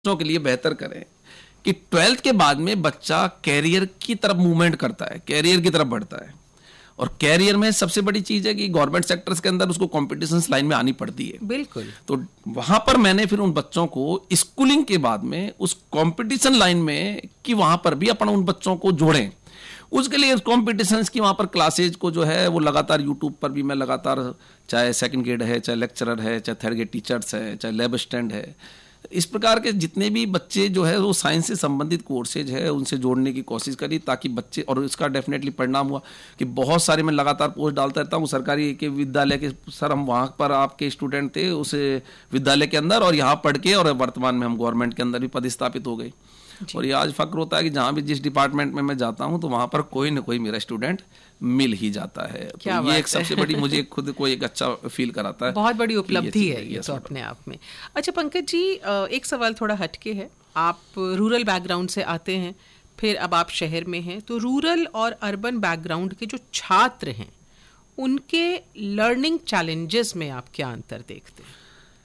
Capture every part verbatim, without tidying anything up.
बच्चों के लिए बेहतर करें कि ट्वेल्थ के बाद में बच्चा कैरियर की तरफ मूवमेंट करता है, कैरियर की तरफ बढ़ता है। और कैरियर में सबसे बड़ी चीज है कि गवर्नमेंट सेक्टर्स के अंदर उसको कॉम्पिटिशन लाइन में आनी पड़ती है। बिल्कुल। तो वहां पर मैंने फिर उन बच्चों को स्कूलिंग के बाद में उस कॉम्पिटिशन लाइन में कि वहां पर भी अपन उन बच्चों को जोड़ें। उसके लिए कॉम्पिटिशन्स की वहाँ पर क्लासेज को जो है वो लगातार यूट्यूब पर भी मैं लगातार, चाहे सेकंड ग्रेड है, चाहे लेक्चरर है, चाहे थर्ड ग्रेड टीचर्स है, चाहे लैब असिस्टेंट है, इस प्रकार के जितने भी बच्चे जो है वो साइंस से संबंधित कोर्सेज है उनसे जोड़ने की कोशिश करी, ताकि बच्चे, और इसका डेफिनेटली परिणाम हुआ कि बहुत सारे मैं लगातार पोस्ट डालता रहता हूँ सरकारी के विद्यालय के, सर हम वहाँ पर आपके स्टूडेंट थे उस विद्यालय के अंदर और यहाँ पढ़ के और वर्तमान में हम गवर्नमेंट के अंदर भी पदस्थापित हो गए। और ये आज फक्र होता है कि जहाँ भी जिस डिपार्टमेंट में मैं जाता हूँ तो वहाँ पर कोई ना कोई मेरा स्टूडेंट मिल ही जाता है। तो ये एक सबसे बड़ी मुझे खुद को एक अच्छा फील कराता है, बहुत बड़ी उपलब्धि है ये तो अपने आप में। अच्छा पंकज जी, एक सवाल थोड़ा हटके है। आप रूरल बैकग्राउंड से आते हैं, फिर अब आप शहर में हैं, तो रूरल और अर्बन बैकग्राउंड के जो छात्र हैं उनके लर्निंग चैलेंजेस में आप क्या अंतर देखते हैं?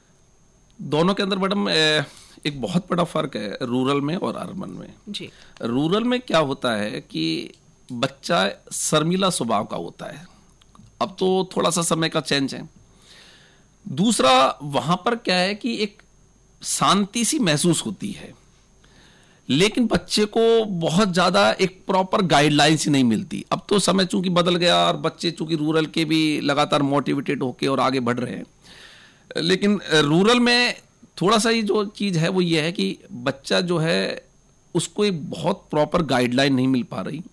दोनों के अंदर मैडम एक बहुत बड़ा फर्क है रूरल में और अर्बन में जी। रूरल में क्या होता है कि बच्चा शर्मीला स्वभाव का होता है, अब तो थोड़ा सा समय का चेंज है। दूसरा, वहां पर क्या है कि एक शांति सी महसूस होती है, लेकिन बच्चे को बहुत ज्यादा एक प्रॉपर गाइडलाइन सी नहीं मिलती। अब तो समय चूंकि बदल गया और बच्चे चूंकि रूरल के भी लगातार मोटिवेटेड होके और आगे बढ़ रहे हैं, लेकिन रूरल में थोड़ा सा ये जो चीज है वो ये है कि बच्चा जो है उसको एक बहुत प्रॉपर गाइडलाइन नहीं मिल पा रही,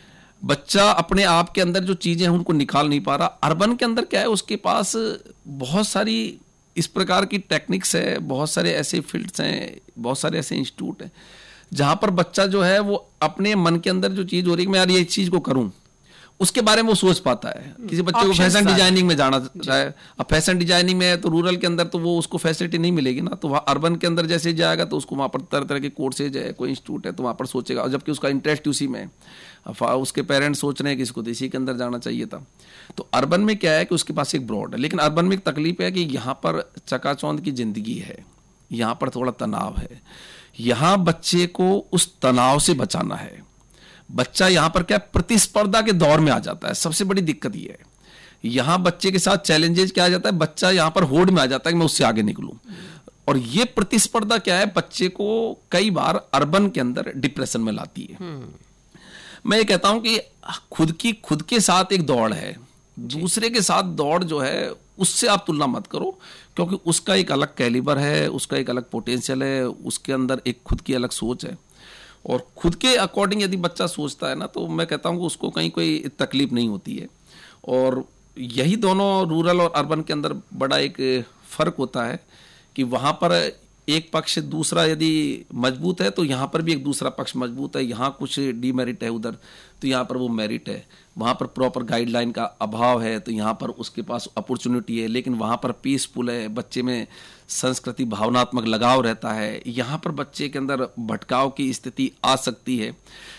बच्चा अपने आप के अंदर जो चीजें हैं उनको निकाल नहीं पा रहा। अर्बन के अंदर क्या है, उसके पास बहुत सारी इस प्रकार की टेक्निक्स है, बहुत सारे ऐसे फील्ड्स हैं, बहुत सारे ऐसे इंस्टीट्यूट हैं जहां पर बच्चा जो है वो अपने मन के अंदर जो चीज हो रही है मैं यार ये चीज को करूं, उसके बारे में वो सोच पाता है। किसी बच्चे को फैशन डिजाइनिंग में जाना है, अब फैशन डिजाइनिंग में है तो रूरल के अंदर तो वो उसको फैसिलिटी नहीं मिलेगी ना, तो वहाँ अर्बन के अंदर जैसे जाएगा तो उसको वहाँ पर तरह तरह के कोर्सेज है, कोई इंस्टीट्यूट है तो वहाँ पर सोचेगा, और जबकि उसका इंटरेस्ट उसी में है। उसके पेरेंट्स सोच रहे हैं कि इसको तो इसी के अंदर जाना चाहिए था। तो अर्बन में क्या है कि उसके पास एक ब्रॉड है, लेकिन अर्बन में एक तकलीफ है कि यहाँ पर चकाचौंध की जिंदगी है, यहाँ पर थोड़ा तनाव है, यहाँ बच्चे को उस तनाव से बचाना है। बच्चा यहाँ पर क्या प्रतिस्पर्धा के दौर में आ जाता है, सबसे बड़ी दिक्कत ये है। यहाँ बच्चे के साथ चैलेंजेस क्या आ जाता है, बच्चा यहाँ पर होड़ में आ जाता है कि मैं उससे आगे निकलूं, और ये प्रतिस्पर्धा क्या है बच्चे को कई बार अर्बन के अंदर डिप्रेशन में लाती है। मैं ये कहता हूं कि खुद की खुद के साथ एक दौड़ है, दूसरे के साथ दौड़ जो है उससे आप तुलना मत करो, क्योंकि उसका एक अलग कैलिबर है, उसका एक अलग पोटेंशियल है, उसके अंदर एक खुद की अलग सोच है, और खुद के अकॉर्डिंग यदि बच्चा सोचता है ना तो मैं कहता हूं कि उसको कहीं कोई तकलीफ नहीं होती है। और यही दोनों रूरल और अर्बन के अंदर बड़ा एक फर्क होता है कि वहां पर एक पक्ष दूसरा यदि मजबूत है तो यहाँ पर भी एक दूसरा पक्ष मजबूत है, यहाँ कुछ डीमेरिट है उधर तो यहाँ पर वो मेरिट है, वहाँ पर प्रॉपर गाइडलाइन का अभाव है तो यहाँ पर उसके पास अपॉर्चुनिटी है, लेकिन वहाँ पर पीसफुल है, बच्चे में संस्कृति भावनात्मक लगाव रहता है, यहाँ पर बच्चे के अंदर भटकाव की स्थिति आ सकती है।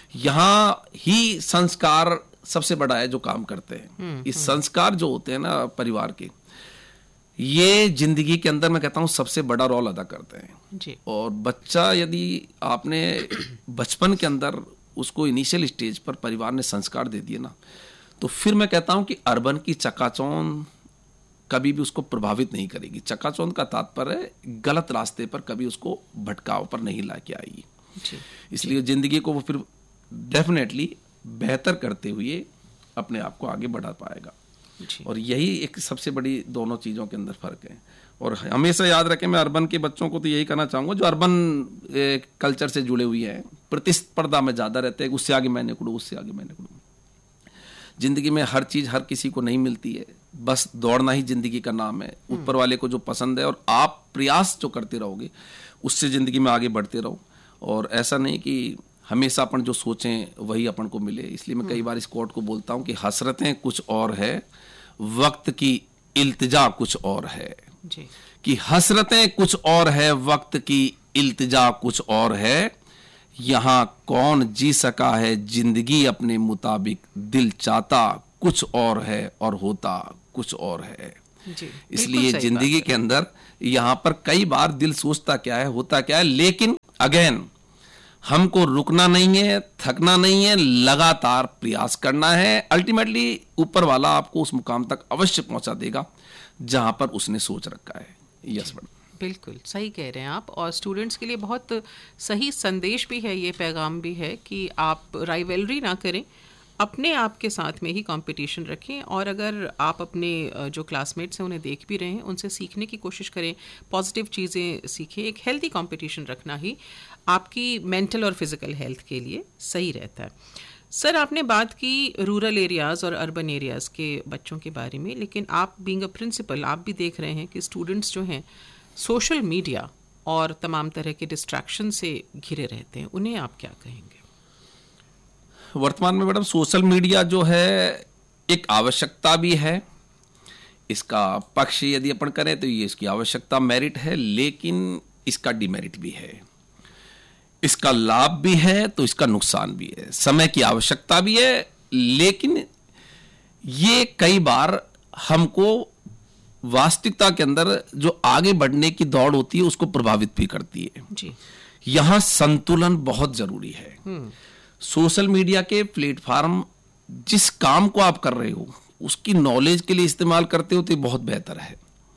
यहाँ ही संस्कार सबसे बड़ा है जो काम करते हैं। इस संस्कार जो होते हैं ना परिवार के, ये जिंदगी के अंदर मैं कहता हूँ सबसे बड़ा रोल अदा करते हैं जी। और बच्चा यदि आपने बचपन के अंदर उसको इनिशियल स्टेज पर परिवार ने संस्कार दे दिए ना, तो फिर मैं कहता हूँ कि अर्बन की चकाचौंध कभी भी उसको प्रभावित नहीं करेगी। चकाचौंध का तात्पर्य गलत रास्ते पर कभी उसको भटकाव पर नहीं लाके आएगी। इसलिए जिंदगी को वो फिर डेफिनेटली बेहतर करते हुए अपने आप को आगे बढ़ा पाएगा। और यही एक सबसे बड़ी दोनों चीजों के अंदर फर्क है। और हमेशा याद रखें, मैं अर्बन के बच्चों को तो यही कहना चाहूंगा जो अर्बन कल्चर से जुड़े हुए हैं, प्रतिस्पर्धा में ज्यादा रहते हैं, उससे आगे मैं निकलूं, उससे आगे मैं निकलूं। जिंदगी में हर चीज हर किसी को नहीं मिलती है, बस दौड़ना ही जिंदगी का नाम है। ऊपर वाले को जो पसंद है और आप प्रयास जो करते रहोगे उससे जिंदगी में आगे बढ़ते रहो, और ऐसा नहीं कि हमेशा अपन जो सोचें वही अपन को मिले। इसलिए मैं कई बार इस कोट को बोलता हूं कि हसरतें कुछ और है, वक्त की इल्तिजा कुछ और है जी। कि हसरतें कुछ और है, वक्त की इल्तिजा कुछ और है, यहां कौन जी सका है जिंदगी अपने मुताबिक, दिल चाहता कुछ और है और होता कुछ और है। इसलिए जिंदगी के अंदर यहाँ पर कई बार दिल सोचता क्या है, होता क्या है, लेकिन अगेन हमको रुकना नहीं है, थकना नहीं है, लगातार प्रयास करना है। अल्टीमेटली ऊपर वाला आपको उस मुकाम तक अवश्य पहुंचा देगा जहां पर उसने सोच रखा है। यस मैडम, बिल्कुल सही कह रहे हैं आप। और स्टूडेंट्स के लिए बहुत सही संदेश भी है, ये पैगाम भी है कि आप राइवलरी ना करें, अपने आप के साथ में ही कंपटीशन रखें। और अगर आप अपने जो क्लासमेट्स हैं उन्हें देख भी रहे हैं, उनसे सीखने की कोशिश करें, पॉजिटिव चीज़ें सीखें। एक हेल्दी कंपटीशन रखना ही आपकी मेंटल और फिज़िकल हेल्थ के लिए सही रहता है। सर, आपने बात की रूरल एरियाज़ और अर्बन एरियाज़ के बच्चों के बारे में, लेकिन आप बीइंग अ प्रिंसिपल आप भी देख रहे हैं कि स्टूडेंट्स जो हैं सोशल मीडिया और तमाम तरह के डिस्ट्रैक्शन से घिरे रहते हैं, उन्हें आप क्या कहेंगे? वर्तमान में मैडम सोशल मीडिया जो है एक आवश्यकता भी है, इसका पक्ष यदि अपन करें तो ये इसकी आवश्यकता मेरिट है, लेकिन इसका डिमेरिट भी है। इसका लाभ भी है तो इसका नुकसान भी है। समय की आवश्यकता भी है, लेकिन ये कई बार हमको वास्तविकता के अंदर जो आगे बढ़ने की दौड़ होती है उसको प्रभावित भी करती है जी। यहां संतुलन बहुत जरूरी है। सोशल मीडिया के प्लेटफॉर्म जिस काम को आप कर रहे हो उसकी नॉलेज के लिए इस्तेमाल करते हो तो ये बहुत बेहतर है,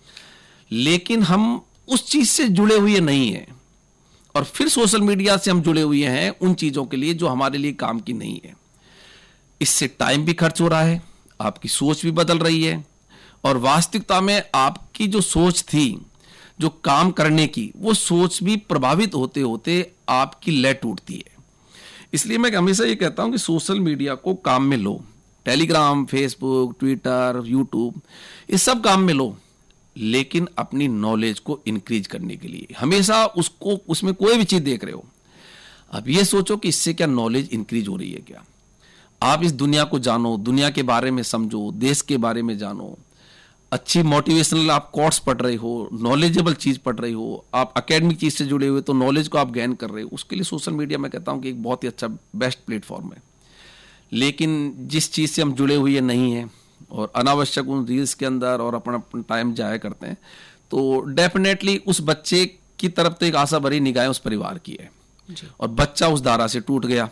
लेकिन हम उस चीज से जुड़े हुए नहीं हैं और फिर सोशल मीडिया से हम जुड़े हुए हैं उन चीजों के लिए जो हमारे लिए काम की नहीं है। इससे टाइम भी खर्च हो रहा है, आपकी सोच भी बदल रही है और वास्तविकता में आपकी जो सोच थी जो काम करने की, वो सोच भी प्रभावित होते होते आपकी लय टूटती है। इसलिए मैं हमेशा ये कहता हूं कि सोशल मीडिया को काम में लो, टेलीग्राम, फेसबुक, ट्विटर, यूट्यूब, ये सब काम में लो, लेकिन अपनी नॉलेज को इंक्रीज करने के लिए हमेशा उसको, उसमें कोई भी चीज देख रहे हो, अब ये सोचो कि इससे क्या नॉलेज इंक्रीज हो रही है क्या। आप इस दुनिया को जानो, दुनिया के बारे में समझो, देश के बारे में जानो, अच्छी मोटिवेशनल आप कोर्स पढ़ रहे हो, नॉलेजेबल चीज पढ़ रहे हो, आप एकेडमिक चीज से जुड़े हुए तो नॉलेज को आप गेन कर रहे हो, उसके लिए सोशल मीडिया मैं कहता हूं कि एक बहुत ही अच्छा बेस्ट प्लेटफॉर्म है। लेकिन जिस चीज से हम जुड़े हुए नहीं हैं और अनावश्यक उन रील्स के अंदर और अपना अपना टाइम जाया करते हैं, तो डेफिनेटली उस बच्चे की तरफ तो एक आशा भरी निगाहें उस परिवार की है और बच्चा उस धारा से टूट गया।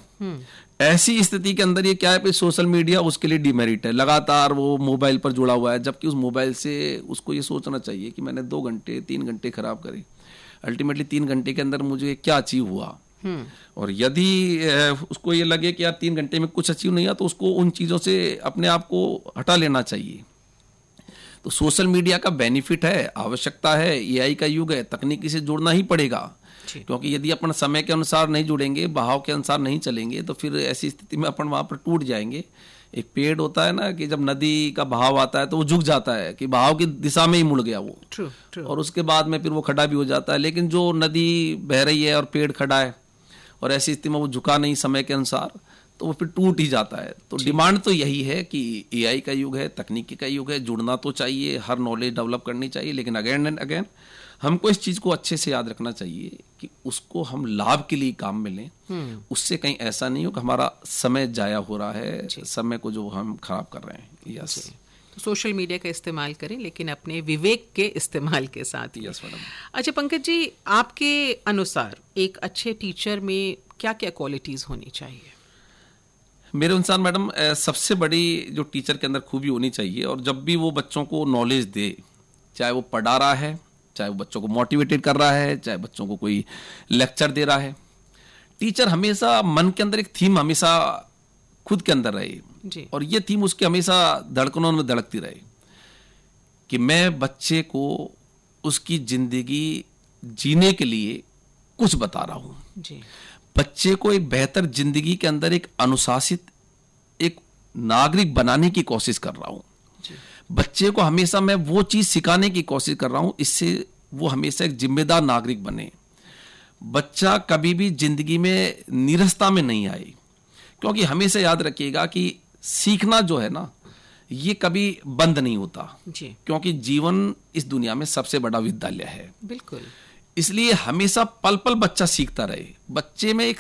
ऐसी स्थिति के अंदर ये क्या है, सोशल मीडिया उसके लिए डिमेरिट है, लगातार वो मोबाइल पर जुड़ा हुआ है, जबकि उस मोबाइल से उसको ये सोचना चाहिए कि मैंने दो घंटे तीन घंटे खराब करे, अल्टीमेटली तीन घंटे के अंदर मुझे क्या अचीव हुआ। और यदि उसको ये लगे कि यार तीन घंटे में कुछ अचीव नहीं हुआ तो उसको उन चीजों से अपने आप को हटा लेना चाहिए। तो सोशल मीडिया का बेनिफिट है, आवश्यकता है, एआई का युग है, तकनीकी से जुड़ना ही पड़ेगा, क्योंकि यदि अपन समय के अनुसार नहीं जुड़ेंगे, बहाव के अनुसार नहीं चलेंगे तो फिर ऐसी स्थिति में अपन वहां पर टूट जाएंगे। एक पेड़ होता है ना कि जब नदी का बहाव आता है तो वो झुक जाता है कि बहाव की दिशा में ही मुड़ गया वो, true, true. और उसके बाद में फिर वो खड़ा भी हो जाता है। लेकिन जो नदी बह रही है और पेड़ खड़ा है और ऐसी स्थिति में वो झुका नहीं समय के अनुसार, तो वो फिर टूट ही जाता है। तो डिमांड तो यही है कि एआई का युग है, तकनीकी का युग है, जुड़ना तो चाहिए, हर नॉलेज डेवलप करनी चाहिए, लेकिन अगेन एंड अगेन हमको इस चीज को अच्छे से याद रखना चाहिए कि उसको हम लाभ के लिए काम में लें, उससे कहीं ऐसा नहीं हो कि हमारा समय जाया हो रहा है, समय को जो हम खराब कर रहे हैं। यस, तो सोशल मीडिया का इस्तेमाल करें, लेकिन अपने विवेक के इस्तेमाल के साथ। Yes madam. अच्छा पंकज जी, आपके अनुसार एक अच्छे टीचर में क्या क्या क्वालिटीज होनी चाहिए? मेरे अनुसार मैडम सबसे बड़ी जो टीचर के अंदर खूबी होनी चाहिए, और जब भी वो बच्चों को नॉलेज दे, चाहे वो पढ़ा रहा है, चाहे वो बच्चों को मोटिवेटेड कर रहा है, चाहे बच्चों को कोई लेक्चर दे रहा है, टीचर हमेशा मन के अंदर एक थीम हमेशा खुद के अंदर रहे जी। और ये थीम उसके हमेशा धड़कनों में धड़कती रहे कि मैं बच्चे को उसकी जिंदगी जीने के लिए कुछ बता रहा हूं जी। बच्चे को एक बेहतर जिंदगी के अंदर एक अनुशासित एक नागरिक बनाने की कोशिश कर रहा हूं। बच्चे को हमेशा मैं वो चीज सिखाने की कोशिश कर रहा हूं, इससे वो हमेशा एक जिम्मेदार नागरिक बने। बच्चा कभी भी जिंदगी में निरस्ता में नहीं आए, क्योंकि हमेशा याद रखिएगा कि सीखना जो है ना, ये कभी बंद नहीं होता जी। क्योंकि जीवन इस दुनिया में सबसे बड़ा विद्यालय है। बिल्कुल। इसलिए हमेशा पल पल बच्चा सीखता रहे, बच्चे में एक